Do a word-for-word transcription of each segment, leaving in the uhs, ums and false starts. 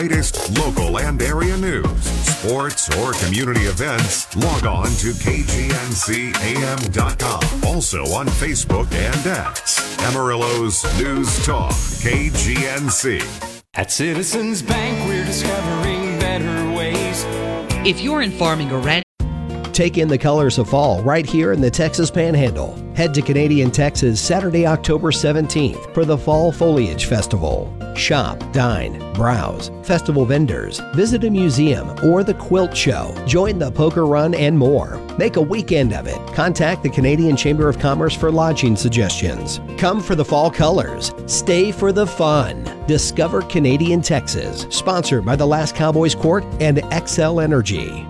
Latest local and area news, sports, or community events, log on to K G N C A M dot com. Also on Facebook and X. Amarillo's News Talk, K G N C. At Citizens Bank, we're discovering better ways. If you're in farming or ranching, take in the colors of fall right here in the Texas Panhandle. Head to Canadian Texas Saturday, October seventeenth for the Fall Foliage Festival. Shop, dine, browse, festival vendors, visit a museum or the quilt show, join the poker run and more. Make a weekend of it. Contact the Canadian Chamber of Commerce for lodging suggestions. Come for the fall colors. Stay for the fun. Discover Canadian Texas. Sponsored by the Last Cowboys Court and X L Energy.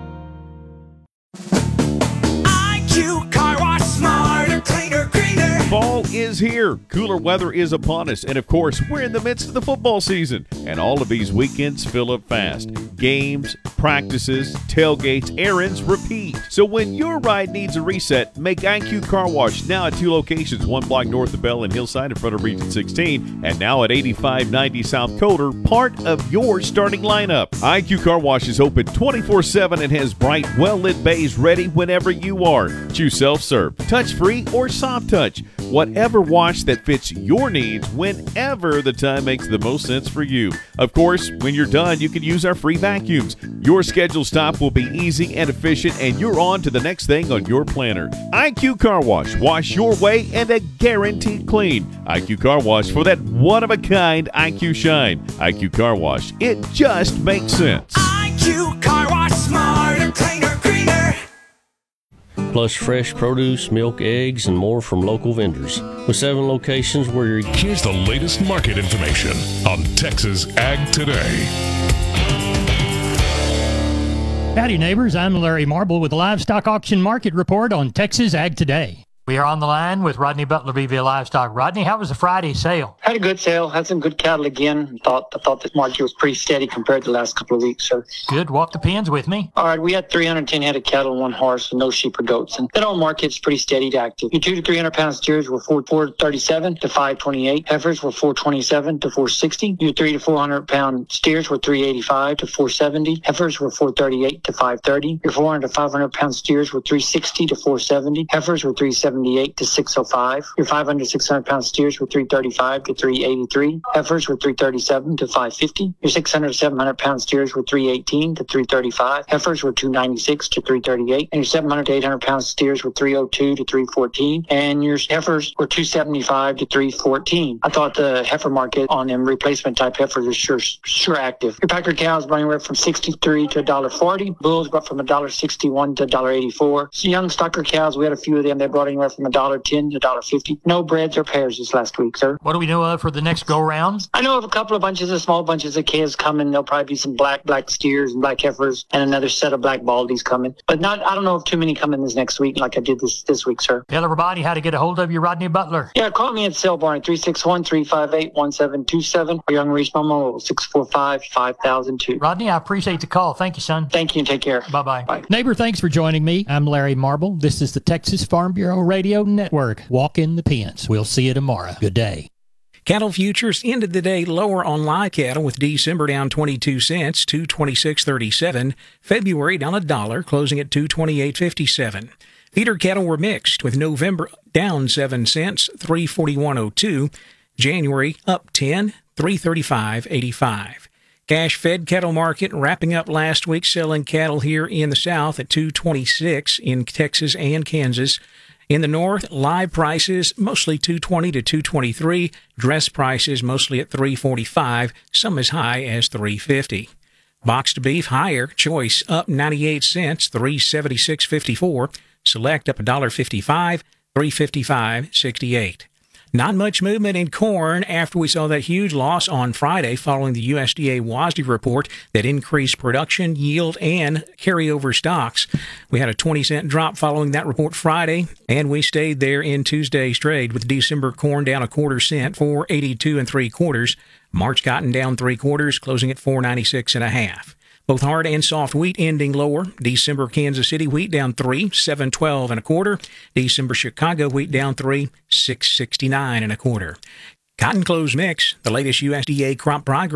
Fall is here. Cooler weather is upon us. And of course, we're in the midst of the football season. And all of these weekends fill up fast. Games, practices, tailgates, errands, repeat. So when your ride needs a reset, make I Q Car Wash now at two locations, one block north of Bell and Hillside in front of Region sixteen, and now at eighty-five ninety South Coder, part of your starting lineup. I Q Car Wash is open twenty-four seven and has bright, well-lit bays ready whenever you are. Choose self-serve, touch-free, or soft touch. Whatever wash that fits your needs whenever the time makes the most sense for you. Of course, when you're done, you can use our free vacuums. Your scheduled stop will be easy and efficient, and you're on to the next thing on your planner. I Q Car Wash. Wash your way and a guaranteed clean. I Q Car Wash for that one-of-a-kind I Q shine. I Q Car Wash. It just makes sense. I Q Car Wash, smarter, cleaner, greener. Plus fresh produce, milk, eggs, and more from local vendors. With seven locations where you're... Here's the latest market information on Texas Ag Today. Howdy, neighbors. I'm Larry Marble with the Livestock Auction Market Report on Texas Ag Today. We are on the line with Rodney Butler, B V Livestock. Rodney, how was the Friday sale? Had a good sale. Had some good cattle again. Thought I thought this market was pretty steady compared to the last couple of weeks. So good. Walk the pens with me. All right, we had three hundred ten head of cattle and one horse, and no sheep or goats. And that whole market's pretty steady to active. Your two to three hundred pound steers were four thirty-seven to five twenty-eight. Heifers were four twenty-seven to four sixty. Your three to four hundred pound steers were three eighty-five to four seventy. Heifers were four thirty-eight to five thirty. Your four hundred to five hundred pound steers were three sixty to four seventy. Heifers were three seventy-eight to six oh five. Your five hundred to six hundred pound steers were three thirty-five to three eighty-three. Heifers were three thirty-seven to five fifty. Your six hundred to seven hundred pound steers were three eighteen to three thirty-five. Heifers were two ninety-six to three thirty-eight. And your seven hundred to eight hundred pound steers were three oh two to three fourteen. And your heifers were two seventy-five to three fourteen. I thought the heifer market on them replacement type heifers was sure sure active. Your packer cows were anywhere from sixty-three to one forty. Bulls went from one sixty-one to one eighty-four. So young stocker cows, we had a few of them. They brought anywhere from one ten to one fifty. No breads or pairs this last week, sir. What do we know of for the next go-round? I know of a couple of bunches of small bunches of calves coming. There'll probably be some black black steers and black heifers and another set of black baldies coming. But not, I don't know of too many coming this next week like I did this this week, sir. Tell everybody how to get a hold of you, Rodney Butler. Yeah, call me at Sale Barn at three six one, three five eight, one seven two seven or you can reach my mobile six four five, five thousand two. Rodney, I appreciate the call. Thank you, son. Thank you and take care. Bye-bye. Bye. Neighbor, thanks for joining me. I'm Larry Marble. This is the Texas Farm Bureau Radio Network. Walk in the pens. We'll see you tomorrow. Good day. Cattle futures ended the day lower on live cattle with December down twenty-two cents, two twenty-six thirty-seven. February down a dollar, closing at two twenty-eight fifty-seven. Feeder cattle were mixed with November down seven cents, three forty-one oh two. January up ten, three thirty-five eighty-five. Cash fed cattle market wrapping up last week, selling cattle here in the south at two twenty-six in Texas and Kansas. In the north, live prices mostly two twenty to two twenty-three, dress prices mostly at three forty-five, some as high as three fifty. Boxed beef higher, choice up ninety-eight cents, three seventy-six fifty-four, select up one fifty-five, three fifty-five sixty-eight. Not much movement in corn after we saw that huge loss on Friday following the U S D A W A S D report that increased production, yield, and carryover stocks. We had a twenty cent drop following that report Friday, and we stayed there in Tuesday's trade with December corn down a quarter cent, four eighty-two and three quarters. March cotton down three quarters, closing at four ninety-six and a half. Both hard and soft wheat ending lower. December Kansas City wheat down three, seven twelve and a quarter. December Chicago wheat down three, six sixty-nine and a quarter. Cotton closed mix. The latest U S D A crop progress